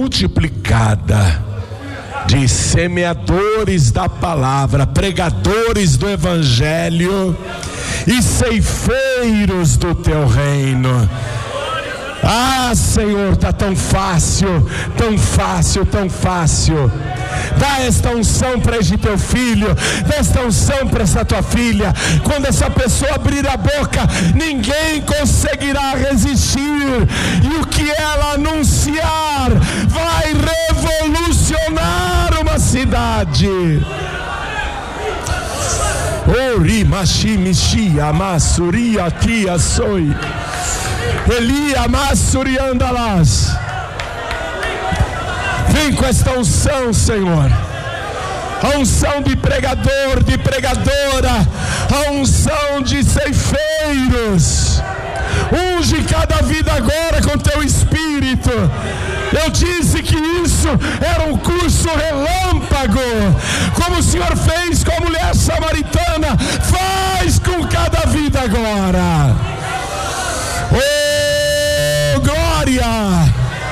multiplicada de semeadores da palavra, pregadores do evangelho e ceifeiros do teu reino. Ah, Senhor, está tão fácil, tão fácil, tão fácil. Dá esta unção para este teu filho, dá esta unção para essa tua filha. Quando essa pessoa abrir a boca, ninguém conseguirá resistir, e o que ela anunciar vai revolucionar uma cidade. Ori machimishia masuria tia soi Elia masuriandalas. Vem com esta unção, Senhor, a unção de pregador, de pregadora, a unção de ceifeiros. Unge cada vida agora com teu Espírito. Eu disse que isso era um curso relâmpago, como o Senhor fez com a mulher samaritana. Faz com cada vida agora. Oh, glória!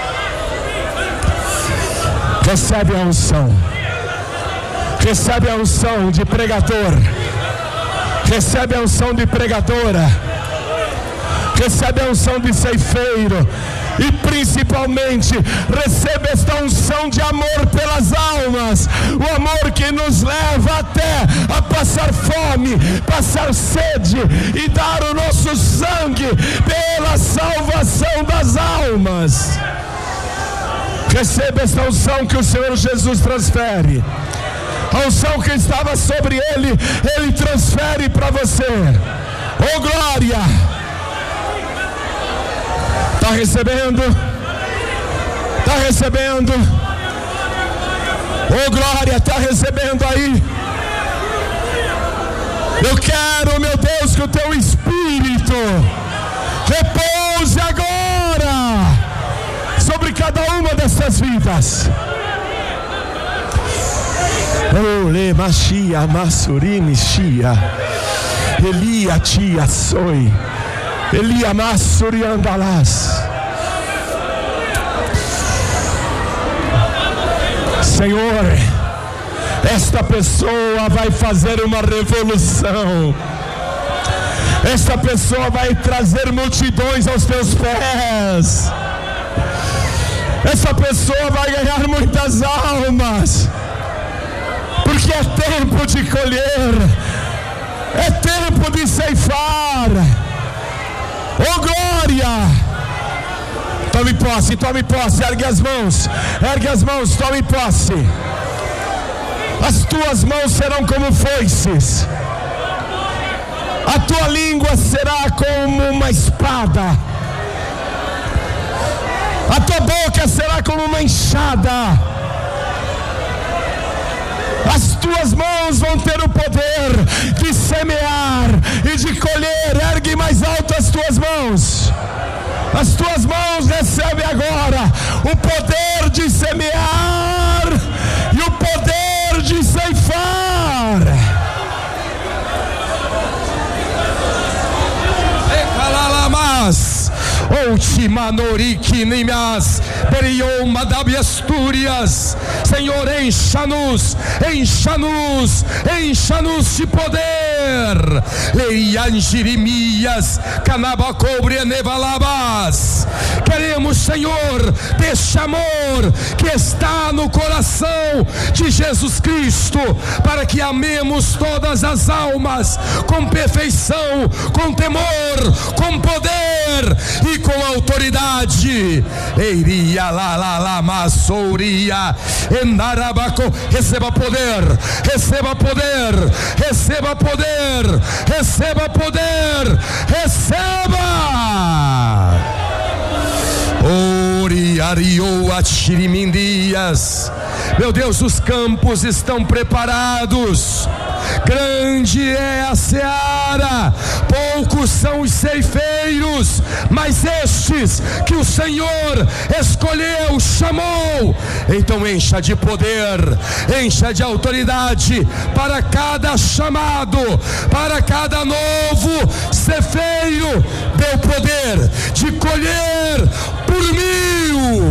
Recebe a unção. Recebe a unção de pregador. Recebe a unção de pregadora. Recebe a unção de ceifeiro. E principalmente recebe esta unção de amor pelas almas. O amor que nos leva até a passar fome, passar sede e dar o nosso sangue pela salvação das almas. Receba esta unção que o Senhor Jesus transfere. A unção que estava sobre ele, ele transfere para você. Oh, glória! Está recebendo? Está recebendo? Oh, glória! Está recebendo aí? Eu quero, meu Deus, que o teu Espírito repouse agora sobre cada uma dessas vidas. Oh, le machia masurini chia Elia tia soi Elia masuriandalas. Senhor, esta pessoa vai fazer uma revolução. Esta pessoa vai trazer multidões aos teus pés. Essa pessoa vai ganhar muitas almas, porque é tempo de colher, é tempo de ceifar. Oh, glória! Tome posse, ergue as mãos, tome posse. As tuas mãos serão como foices, a tua língua será como uma espada, a tua boca será como uma enxada. As tuas mãos vão ter o poder de semear e de colher. Ergue mais alto as tuas mãos. As tuas mãos recebem agora o poder de semear e o poder de ceifar. Ecalalamas, Outimanoriquinimas, Periomadabiastúrias. Senhor, encha-nos de poder. Leianjirimias, Canabacobre Nevalabas. Queremos, Senhor, deste amor que está no coração de Jesus Cristo, para que amemos todas as almas com perfeição, com temor, com poder e com autoridade. Eiria la la la massouria enarabaco. Receba poder, receba poder, receba poder, receba poder, receba. Oriario atirimindias. Meu Deus, os campos estão preparados. Grande é a seara, poucos são os ceifeiros, mas estes que o Senhor escolheu, chamou. Então encha de poder, encha de autoridade para cada chamado, para cada novo ceifeiro. Dê o poder de colher por 1000.